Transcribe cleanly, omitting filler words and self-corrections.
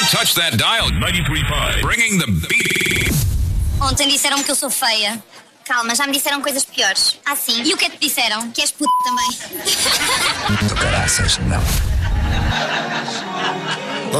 touch that dial. 93.5. Bringing the beat. Ontem disseram-me que eu sou feia. Calma, já me disseram coisas piores. Ah, sim? E o que é que te disseram? Que és puto também. Do caraças, não.